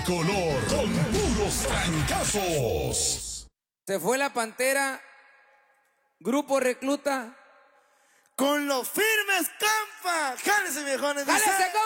tricolor con puros trancazos. Se fue la Pantera, Grupo Recluta. Con los firmes, Campa. Jálese, viejones. ¡Jálese,